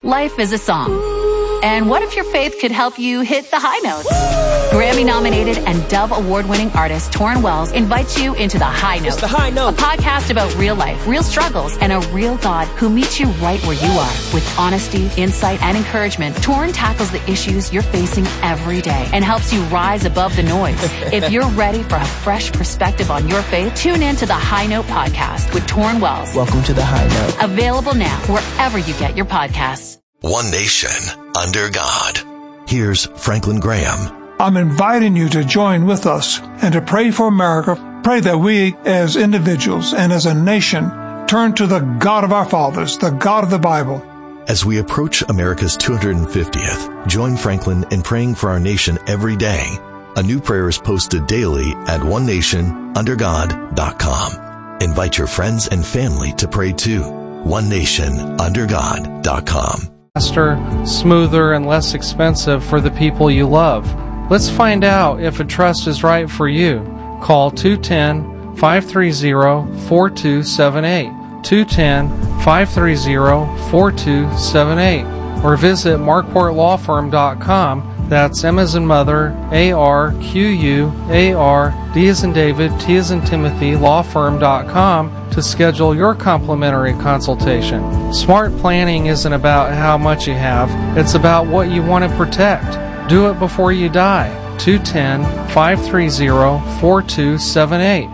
Life is a song. And what if your faith could help you hit the high notes? Grammy-nominated and Dove Award-winning artist Torrin Wells invites you into The High Note. It's The High Note. A podcast about real life, real struggles, and a real God who meets you right where you are. With honesty, insight, and encouragement, Torrin tackles the issues you're facing every day and helps you rise above the noise. If you're ready for a fresh perspective on your faith, tune in to The High Note podcast with Torrin Wells. Welcome to The High Note. Available now wherever you get your podcasts. One nation under God. Here's Franklin Graham. I'm inviting you to join with us and to pray for America. Pray that we as individuals and as a nation turn to the God of our fathers, the God of the Bible. As we approach America's 250th, join Franklin in praying for our nation every day. A new prayer is posted daily at onenationundergod.com. Invite your friends and family to pray too. onenationundergod.com. Faster, smoother, and less expensive for the people you love. Let's find out if a trust is right for you. Call 210-530-4278, 210-530-4278, or visit marquartlawfirm.com. That's M as in mother, A-R-Q-U-A-R, D as in David, T as in Timothy, lawfirm.com to schedule your complimentary consultation. Smart planning isn't about how much you have, it's about what you want to protect. Do it before you die. 210-530-4278.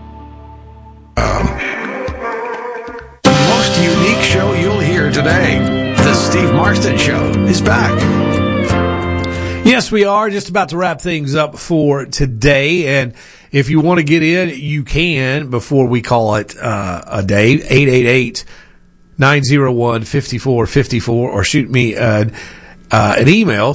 The most unique show you'll hear today. The Steve Marston Show is back. Yes, we are just about to wrap things up for today. And if you want to get in, you can before we call it a day. 888-901-5454 or shoot me an email,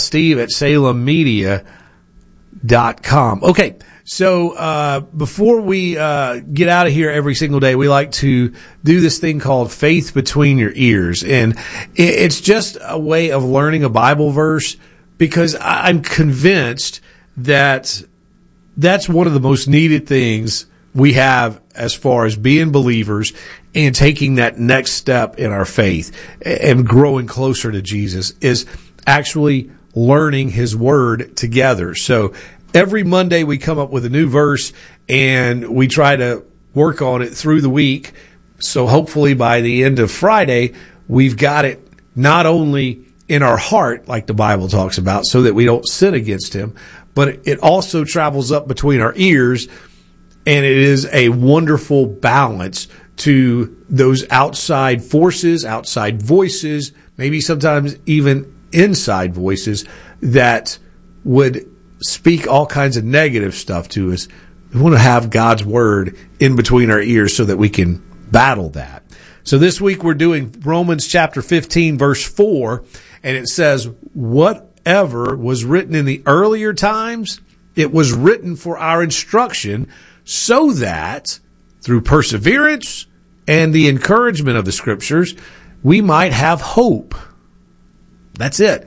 steve@salemmedia.com. Okay. So, before we, get out of here every single day, we like to do this thing called Faith Between Your Ears. And it's just a way of learning a Bible verse, because I'm convinced that that's one of the most needed things we have as far as being believers and taking that next step in our faith and growing closer to Jesus is actually learning His Word together. So every Monday we come up with a new verse and we try to work on it through the week. So hopefully by the end of Friday, we've got it not only in our heart, like the Bible talks about, so that we don't sin against Him, but it also travels up between our ears, and it is a wonderful balance to those outside forces, outside voices, maybe sometimes even inside voices that would speak all kinds of negative stuff to us. We want to have God's Word in between our ears so that we can battle that. So this week we're doing Romans chapter 15, verse 4, and it says, whatever was written in the earlier times, it was written for our instruction, so that through perseverance and the encouragement of the Scriptures, we might have hope. That's it.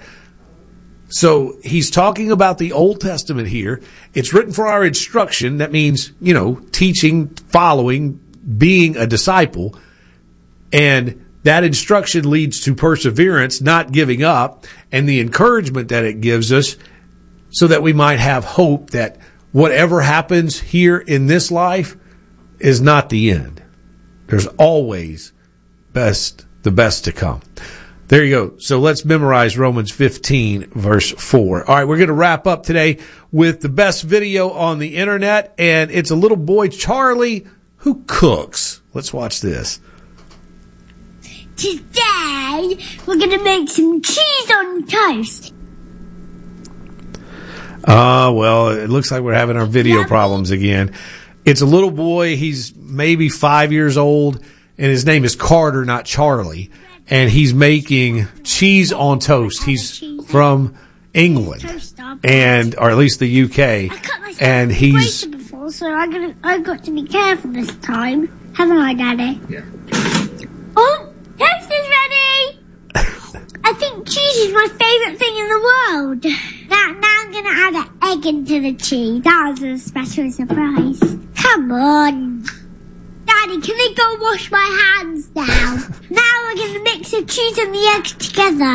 So he's talking about the Old Testament here. It's written for our instruction. That means, teaching, following, being a disciple. And that instruction leads to perseverance, not giving up, and the encouragement that it gives us so that we might have hope that whatever happens here in this life is not the end. There's always the best to come. There you go. So let's memorize Romans 15, verse 4. All right, we're going to wrap up today with the best video on the internet, and it's a little boy, Charlie, who cooks. Let's watch this. Today, we're going to make some cheese on toast. Well, it looks like we're having our video problems again. It's a little boy. He's maybe 5 years old, and his name is Carter, not Charlie. And he's making cheese on toast. He's from England, or at least the UK. And he's before, so I got to be careful this time, haven't I, Daddy? Yeah. Oh, toast is ready. I think cheese is my favourite thing in the world. Now I'm going to add an egg into the cheese. That was a special surprise. Come on. Daddy, can I go wash my hands now? Now we're going to mix the cheese and the eggs together.